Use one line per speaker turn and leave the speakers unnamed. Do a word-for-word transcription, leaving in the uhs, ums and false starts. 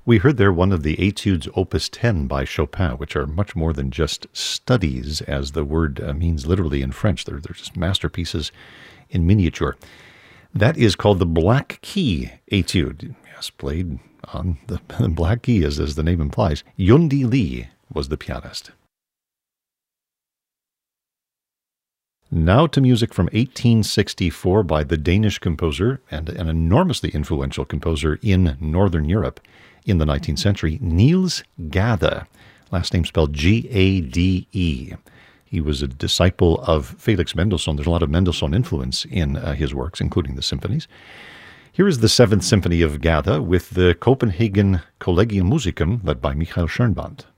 We heard there one of the Etudes Opus ten by Chopin, which are much more than just studies, as the word uh, means literally in French. They're, they're just masterpieces in miniature. That is called the Black Key Etude. Yes, played on the, the Black Key, as, as the name implies. Yundi Lee was the pianist. Now to music from eighteen sixty-four by the Danish composer and an enormously influential composer in Northern Europe in the nineteenth century, Niels Gade, last name spelled G A D E. He was a disciple of Felix Mendelssohn. There's a lot of Mendelssohn influence in uh, his works, including the symphonies. Here is the Seventh Symphony of Gade with the Copenhagen Collegium Musicum, led by Michael Schoenband.